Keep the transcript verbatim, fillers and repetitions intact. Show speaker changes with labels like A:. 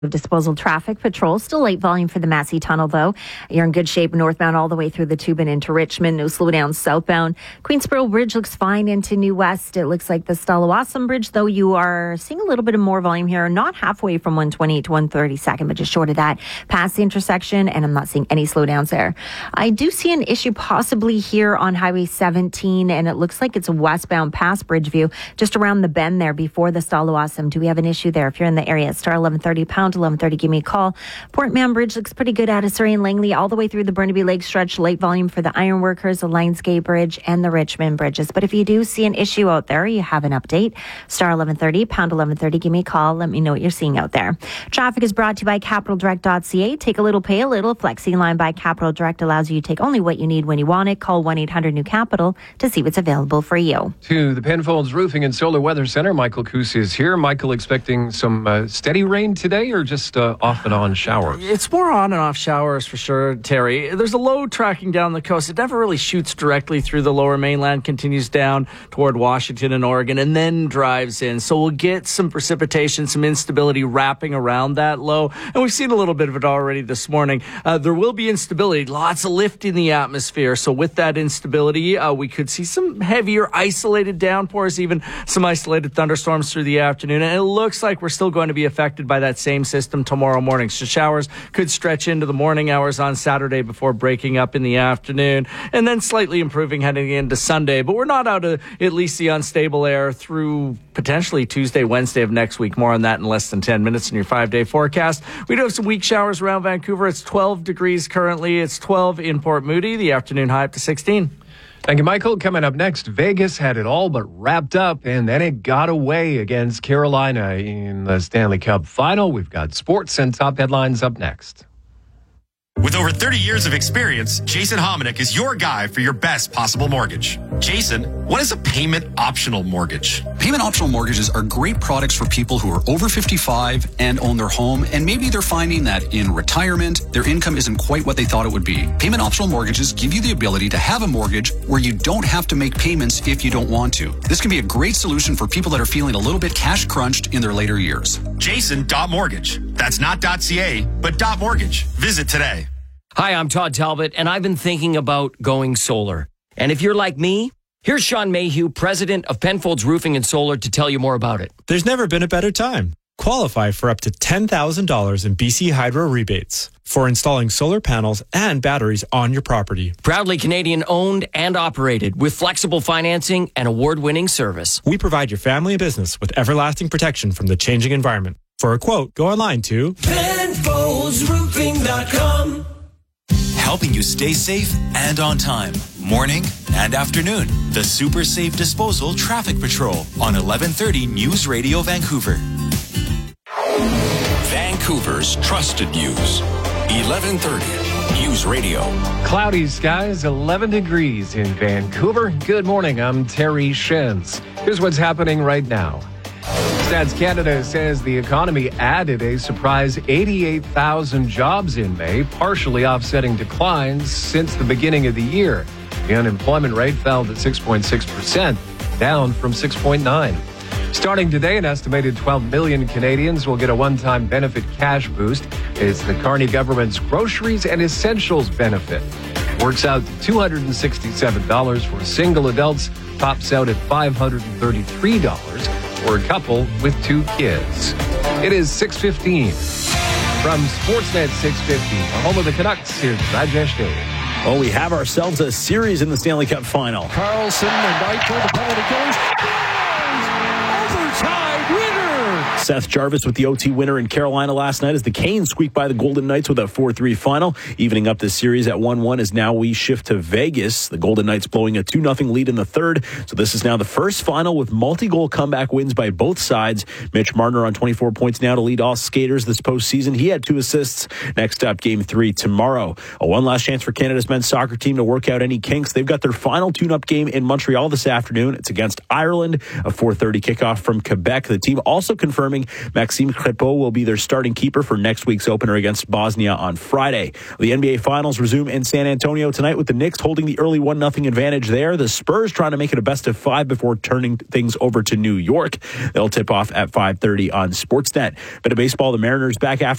A: Disposal traffic patrol. Still late volume for the Massey Tunnel, though. You're in good shape northbound all the way through the Tube and into Richmond. No slowdown southbound. Queensboro Bridge looks fine into New West. It looks like the Stallawasam Bridge, though you are seeing a little bit of more volume here. Not halfway from one twenty-eight to one thirty-second, but just short of that. Past the intersection, and I'm not seeing any slowdowns there. I do see an issue possibly here on Highway seventeen, and it looks like it's westbound past Bridgeview, just around the bend there before the Stallawasam. Do we have an issue there? If you're in the area, star eleven thirty, pound eleven thirty, give me a call. Port Mann Bridge looks pretty good at Surrey and Langley, all the way through the Burnaby Lake stretch. Late volume for the Ironworkers, the Lionsgate Bridge, and the Richmond bridges. But if you do see an issue out there, you have an update, star eleven thirty, pound eleven thirty, give me a call. Let me know what you're seeing out there. Traffic is brought to you by capital direct dot c a. Take a little, pay a little. Flexi line by Capital Direct allows you to take only what you need when you want it. Call one eight hundred new capital to see what's available for you.
B: To the Penfolds Roofing and Solar Weather Center, Michael Coos is here. Michael, expecting some uh, steady rain today, or just uh, off and on showers?
C: It's more on and off showers for sure, Terry. There's a low tracking down the coast. It never really shoots directly through the lower mainland, continues down toward Washington and Oregon, and then drives in. So we'll get some precipitation, some instability wrapping around that low. And we've seen a little bit of it already this morning. Uh, there will be instability, lots of lift in the atmosphere. So with that instability, uh, we could see some heavier isolated downpours, even some isolated thunderstorms through the afternoon. And it looks like we're still going to be affected by that same system tomorrow morning. So showers could stretch into the morning hours on Saturday before breaking up in the afternoon, and then slightly improving heading into Sunday. But we're not out of at least the unstable air through potentially Tuesday, Wednesday of next week. More on that in less than ten minutes in your five-day forecast. We do have some weak showers around Vancouver. It's twelve degrees currently. It's twelve in Port Moody. The afternoon high up to sixteen.
B: Thank you, Michael. Coming up next, Vegas had it all but wrapped up, and then it got away against Carolina in the Stanley Cup Final. We've got sports and top headlines up next.
D: With over thirty years of experience, Jason Hominick is your guy for your best possible mortgage. Jason, what is a payment optional mortgage?
E: Payment optional mortgages are great products for people who are over fifty-five and own their home, and maybe they're finding that in retirement, their income isn't quite what they thought it would be. Payment optional mortgages give you the ability to have a mortgage where you don't have to make payments if you don't want to. This can be a great solution for people that are feeling a little bit cash crunched in their later years.
D: Jason.mortgage. That's not .ca, but .mortgage. Visit today.
F: Hi, I'm Todd Talbot, and I've been thinking about going solar. And if you're like me, here's Sean Mayhew, president of Penfolds Roofing and Solar, to tell you more about it.
G: There's never been a better time. Qualify for up to ten thousand dollars in B C Hydro rebates for installing solar panels and batteries on your property.
F: Proudly Canadian owned and operated with flexible financing and award-winning service.
G: We provide your family and business with everlasting protection from the changing environment. For a quote, go online to
H: Penfolds Roofing dot com.
I: Helping you stay safe and on time. Morning and afternoon. The Super Safe Disposal Traffic Patrol on eleven thirty News Radio Vancouver.
J: Vancouver's trusted news. eleven thirty News Radio.
B: Cloudy skies, eleven degrees in Vancouver. Good morning, I'm Terry Shenz. Here's what's happening right now. Stats Canada says the economy added a surprise eighty-eight thousand jobs in May, partially offsetting declines since the beginning of the year. The unemployment rate fell to six point six percent, down from six point nine. Starting today, an estimated twelve million Canadians will get a one-time benefit cash boost. It's the Carney government's Groceries and Essentials benefit. Works out to two hundred sixty-seven dollars for single adults, tops out at five hundred thirty-three dollars for a couple with two kids. It is six fifteen. From Sportsnet six fifty, the home of the Canucks, here's Rajesh David.
K: Oh, we have ourselves a series in the Stanley Cup Final.
L: Carlson and Eichel, the penalty goes. Overtime winner!
K: Seth Jarvis with the O T winner in Carolina last night as the Canes squeaked by the Golden Knights with a four three final. Evening up this series at one one as now we shift to Vegas. The Golden Knights blowing a two nothing lead in the third. So this is now the first final with multi-goal comeback wins by both sides. Mitch Marner on twenty-four points now to lead all skaters this postseason. He had two assists. Next up, game three tomorrow. A one last chance for Canada's men's soccer team to work out any kinks. They've got their final tune-up game in Montreal this afternoon. It's against Ireland. A four thirty kickoff from Quebec. The team also confirmed confirming Maxime Crépeau will be their starting keeper for next week's opener against Bosnia on Friday. The N B A Finals resume in San Antonio tonight with the Knicks holding the early one nothing advantage there. The Spurs trying to make it a best of five before turning things over to New York. They'll tip off at five thirty on Sportsnet. Bit of baseball, the Mariners back after